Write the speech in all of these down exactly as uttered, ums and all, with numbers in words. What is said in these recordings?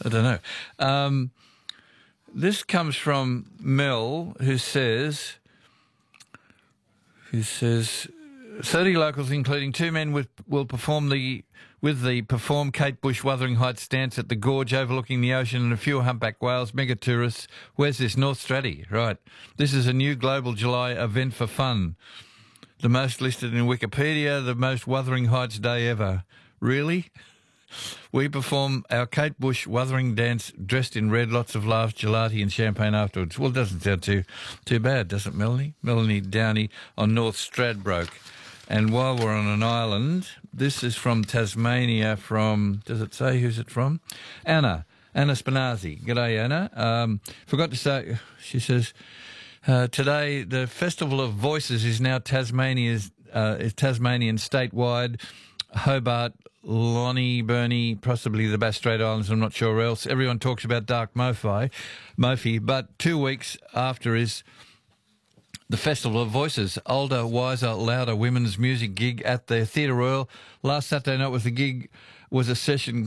I don't know. Um, this comes from Mel, who says, who says, thirty locals, including two men, with, will perform the with the perform Kate Bush Wuthering Heights dance at the gorge overlooking the ocean and a few humpback whales, mega tourists. Where's this? North Stratty, right. This is a new global July event for fun. The most listed in Wikipedia, the most Wuthering Heights day ever. Really? We perform our Kate Bush Wuthering dance dressed in red, lots of laughs, gelati and champagne afterwards. Well, it doesn't sound too too bad, does it, Melanie? Melanie Downey on North Stradbroke. And while we're on an island, this is from Tasmania from, does it say who's it from? Anna. Anna Spinazzi. G'day, Anna. Um, forgot to say, she says, uh, today the Festival of Voices is now Tasmania's, uh, is Tasmanian statewide. Hobart, Lonnie, Burnie, possibly the Bass Strait Islands, I'm not sure else. Everyone talks about Dark Mofi, Mofi, but two weeks after is the Festival of Voices, older, wiser, louder women's music gig at the Theatre Royal. Last Saturday night was the gig, was a session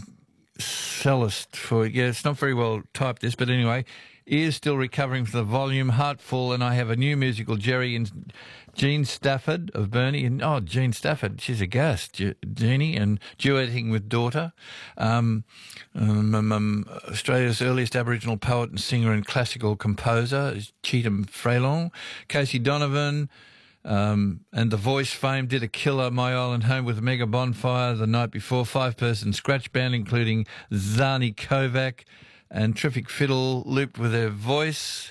cellist for, yeah, it's not very well typed this, but anyway, ears still recovering from the volume, heart full, and I have a new musical, Jerry and Jean Stafford of Burnie, and oh, Jean Stafford, she's a guest, Je- Jeannie, and duetting with Daughter, um, um, um, um, Australia's earliest Aboriginal poet and singer and classical composer is Cheetham Freylong, Casey Donovan, um, and The Voice fame did a killer My Island Home with a mega bonfire the night before, five-person scratch band including Zani Kovac and Terrific Fiddle looped with their voice.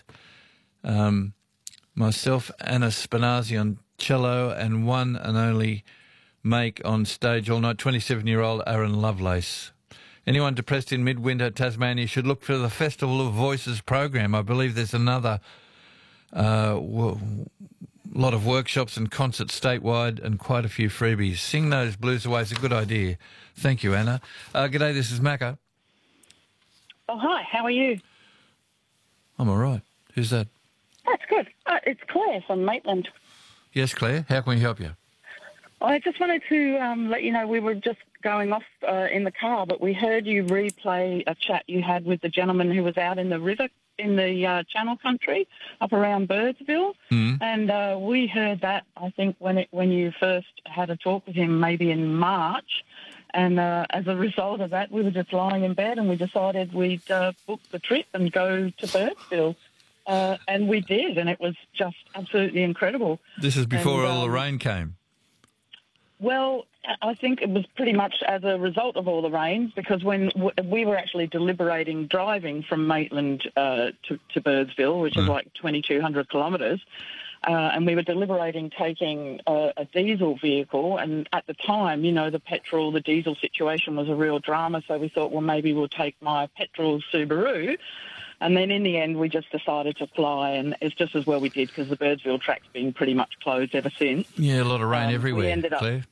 Um, myself, Anna Spinazzi on cello, and one and only make on stage all night, twenty-seven-year-old Aaron Lovelace. Anyone depressed in midwinter Tasmania should look for the Festival of Voices program. I believe there's another uh, w- lot of workshops and concerts statewide and quite a few freebies. Sing those blues away. It's a good idea. Thank you, Anna. Uh, g'day, this is Macca. Oh, hi, how are you? I'm all right. Who's that? That's good. Uh, it's Claire from Maitland. Yes, Claire. How can we help you? I just wanted to um, let you know we were just going off uh, in the car, but we heard you replay a chat you had with the gentleman who was out in the river in the uh, Channel Country up around Birdsville. Mm. And uh, we heard that, I think, when it, when you first had a talk with him maybe in March. And uh, as a result of that, we were just lying in bed and we decided we'd uh, book the trip and go to Birdsville. Uh, and we did, and it was just absolutely incredible. This is before and, all the um, rain came. Well, I think it was pretty much as a result of all the rains, because when w- we were actually deliberating driving from Maitland uh, to, to Birdsville, which is Mm. like twenty-two hundred kilometres, uh, and we were deliberating taking a, a diesel vehicle, and at the time, you know, the petrol, the diesel situation was a real drama, so we thought, well, maybe we'll take my petrol Subaru. And then in the end, we just decided to fly, and it's just as well we did, because the Birdsville track's been pretty much closed ever since. Yeah, a lot of rain Um, everywhere, we ended up, Claire.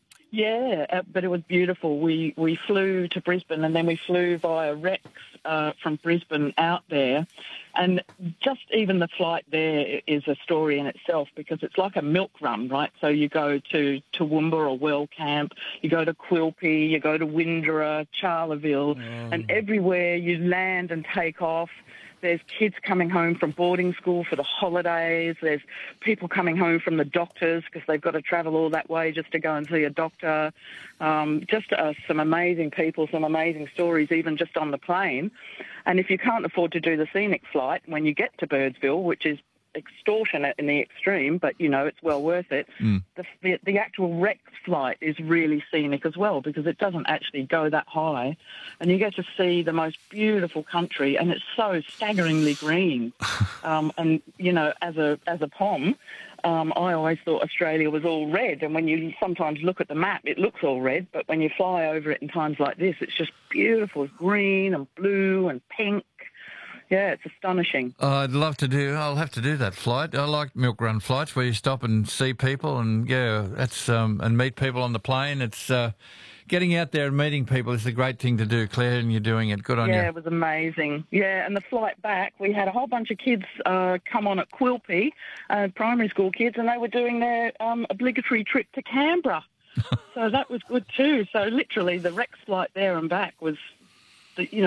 Yeah, uh, but it was beautiful. We we flew to Brisbane, and then we flew via Rex uh, from Brisbane out there. And just even the flight there is a story in itself, because it's like a milk run, right? So you go to Toowoomba or Wellcamp, you go to Quilpie, you go to Windra, Charleville, Oh. and everywhere you land and take off, there's kids coming home from boarding school for the holidays. There's people coming home from the doctors because they've got to travel all that way just to go and see a doctor. Um, just uh, some amazing people, some amazing stories, even just on the plane. And if you can't afford to do the scenic flight, when you get to Birdsville, which is extortionate in the extreme, but, you know, it's well worth it, Mm. the, the, the actual Rex flight is really scenic as well, because it doesn't actually go that high, and you get to see the most beautiful country, and it's so staggeringly green. um, and, you know, as a as a P O M, um, I always thought Australia was all red, and when you sometimes look at the map, it looks all red, but when you fly over it in times like this, it's just beautiful. It's green and blue and pink. Yeah, it's astonishing. Oh, I'd love to do. I'll have to do that flight. I like milk run flights where you stop and see people, and yeah, that's um, and meet people on the plane. It's uh, getting out there and meeting people is the great thing to do, Claire, and you're doing it. Good on Yeah, you. it was amazing. Yeah, and the flight back, we had a whole bunch of kids uh, come on at Quilpie, uh, primary school kids, and they were doing their um, obligatory trip to Canberra. So that was good too. So literally the Rex flight there and back was, the, you know,